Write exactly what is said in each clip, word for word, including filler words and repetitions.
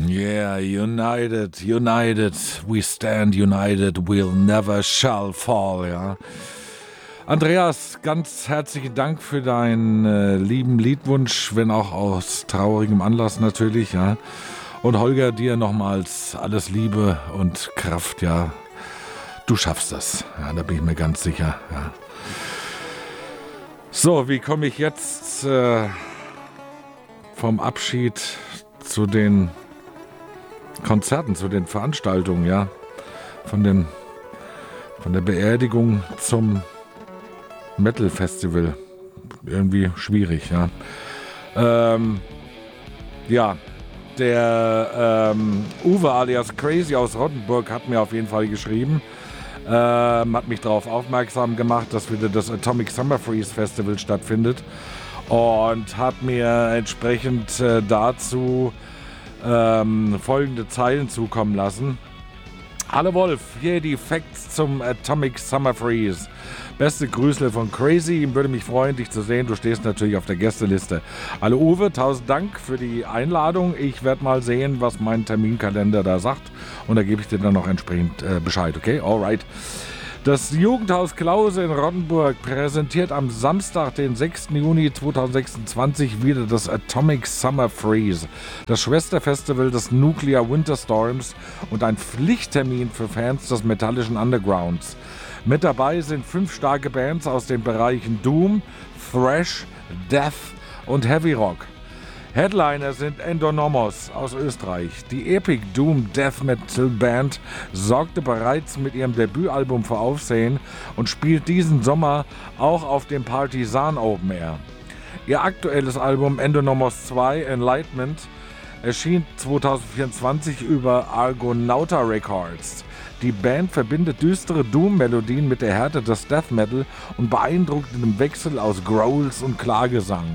Yeah, united, united, we stand united, we'll never shall fall, ja. Andreas, ganz herzlichen Dank für deinen äh, lieben Liedwunsch, wenn auch aus traurigem Anlass natürlich, ja. Und Holger, dir nochmals alles Liebe und Kraft, ja. Du schaffst das, ja, da bin ich mir ganz sicher, ja. So, wie komme ich jetzt äh, vom Abschied zu den Konzerten, zu den Veranstaltungen, ja, von den, von der Beerdigung zum Metal Festival, irgendwie schwierig, ja. Ähm, ja, der ähm, Uwe alias Crazy aus Rottenburg hat mir auf jeden Fall geschrieben, ähm, hat mich darauf aufmerksam gemacht, dass wieder das Atomic Summer Freeze Festival stattfindet und hat mir entsprechend äh, dazu Ähm, folgende Zeilen zukommen lassen. Hallo Wolf, hier die Facts zum Atomic Summer Freeze. Beste Grüße von Crazy, würde mich freuen, dich zu sehen. Du stehst natürlich auf der Gästeliste. Hallo Uwe, tausend Dank für die Einladung. Ich werde mal sehen, was mein Terminkalender da sagt und da gebe ich dir dann noch entsprechend äh, Bescheid, okay? Alright. Das Jugendhaus Klause in Rottenburg präsentiert am Samstag, den sechsten Juni zweitausendsechsundzwanzig, wieder das Atomic Summer Freeze, das Schwesterfestival des Nuclear Winter Storms und ein Pflichttermin für Fans des metallischen Undergrounds. Mit dabei sind fünf starke Bands aus den Bereichen Doom, Thrash, Death und Heavy Rock. Headliner sind Endonomos aus Österreich. Die Epic Doom Death Metal Band sorgte bereits mit ihrem Debütalbum für Aufsehen und spielt diesen Sommer auch auf dem Partisan Open Air. Ihr aktuelles Album Endonomos zwei Enlightenment erschien zweitausendvierundzwanzig über Argonauta Records. Die Band verbindet düstere Doom-Melodien mit der Härte des Death Metal und beeindruckendem Wechsel aus Growls und Klagesang.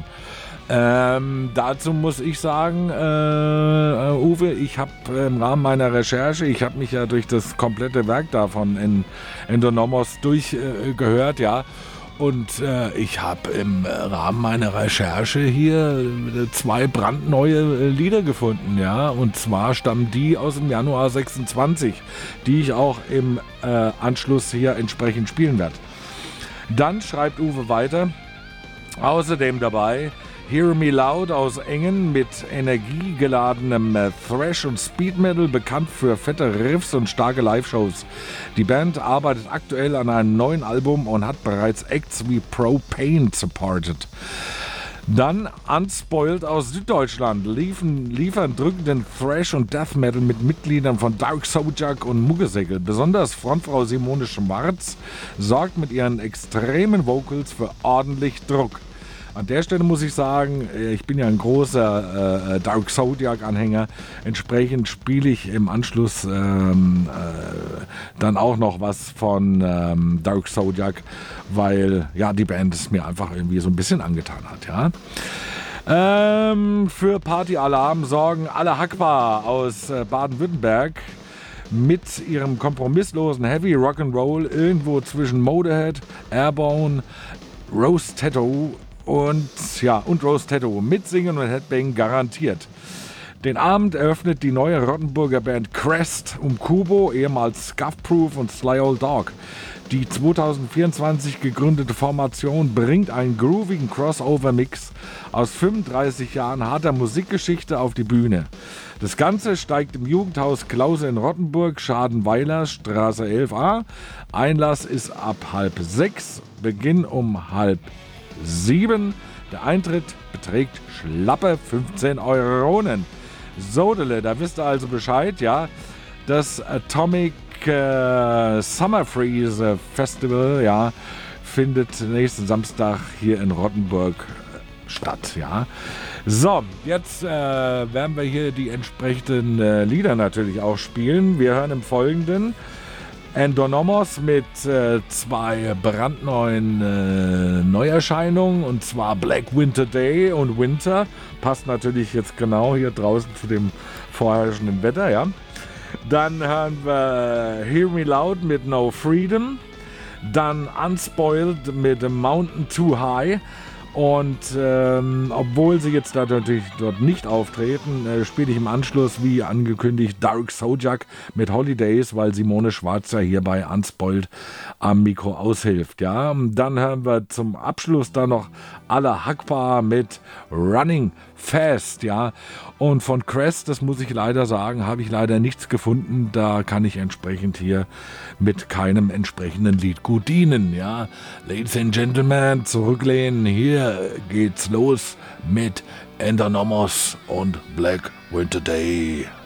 Ähm, dazu muss ich sagen, äh, Uwe, ich habe äh, im Rahmen meiner Recherche, ich habe mich ja durch das komplette Werk davon in Endonomos durchgehört, äh, ja, und äh, ich habe im Rahmen meiner Recherche hier äh, zwei brandneue äh, Lieder gefunden, ja, und zwar stammen die aus dem Januar sechsundzwanzig, die ich auch im äh, Anschluss hier entsprechend spielen werde. Dann schreibt Uwe weiter, außerdem dabei Hear Me Loud aus Engen mit energiegeladenem äh, Thrash und Speed Metal, bekannt für fette Riffs und starke Live-Shows. Die Band arbeitet aktuell an einem neuen Album und hat bereits Acts wie Propane supported. Dann Unspoiled aus Süddeutschland liefen, liefern drückenden Thrash und Death Metal mit Mitgliedern von Dark Zodiac und Muggesäckel. Besonders Frontfrau Simone Schwarz sorgt mit ihren extremen Vocals für ordentlich Druck. An der Stelle muss ich sagen, ich bin ja ein großer äh, Dark Zodiac-Anhänger. Entsprechend spiele ich im Anschluss ähm, äh, dann auch noch was von ähm, Dark Zodiac, weil ja die Band es mir einfach irgendwie so ein bisschen angetan hat. Ja. Ähm, für Partyalarm sorgen alle Hackbar aus äh, Baden-Württemberg mit ihrem kompromisslosen Heavy Rock'n'Roll irgendwo zwischen Motorhead, Airborne, Rose Tattoo und ja, und Rose Tattoo mit Singen und Headbang garantiert. Den Abend eröffnet die neue Rottenburger Band Crest um Kubo, ehemals Scuffproof und Sly Old Dog. Die zweitausendvierundzwanzig gegründete Formation bringt einen groovigen Crossover-Mix aus fünfunddreißig Jahren harter Musikgeschichte auf die Bühne. Das Ganze steigt im Jugendhaus Klause in Rottenburg, Schadenweiler, Straße elf a. Einlass ist ab halb sechs, Beginn um halb sieben. Der Eintritt beträgt schlappe fünfzehn Euronen. Sodele, da wisst ihr also Bescheid, ja. Das Atomic äh, Summer Freeze Festival, ja, findet nächsten Samstag hier in Rottenburg äh, statt, ja. So, jetzt äh, werden wir hier die entsprechenden äh, Lieder natürlich auch spielen. Wir hören im Folgenden Endonomos mit äh, zwei brandneuen äh, Neuerscheinungen, und zwar Black Winter Day und Winter. Passt natürlich jetzt genau hier draußen zu dem vorherrschenden Wetter, ja. Dann hören wir Hear Me Loud mit No Freedom. Dann Unspoiled mit Mountain Too High. Und ähm, obwohl sie jetzt da natürlich dort nicht auftreten, äh, spiele ich im Anschluss, wie angekündigt, Dark Sojak mit Holidays, weil Simone Schwarzer hier bei Unspoiled am Mikro aushilft. Ja, dann hören wir zum Abschluss da noch Alla Hackbar mit Running Fast. Ja, und von Crest, das muss ich leider sagen, habe ich leider nichts gefunden. Da kann ich entsprechend hier mit keinem entsprechenden Lied gut dienen. Ja, Ladies and Gentlemen, zurücklehnen. Hier geht's los mit Endernomos und Black Winter Day.